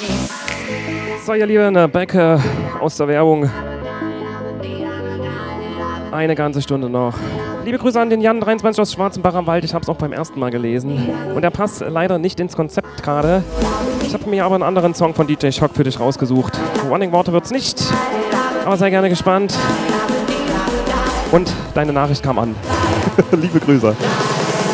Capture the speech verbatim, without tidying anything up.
So, ihr Lieben, back äh, aus der Werbung. Eine ganze Stunde noch. Liebe Grüße an den Jan dreiundzwanzig aus Schwarzenbach am Wald. Ich habe es auch beim ersten Mal gelesen. Und er passt leider nicht ins Konzept gerade. Ich habe mir aber einen anderen Song von D J Shock für dich rausgesucht. Running Water wird's nicht, aber sei gerne gespannt. Und deine Nachricht kam an. Liebe Grüße.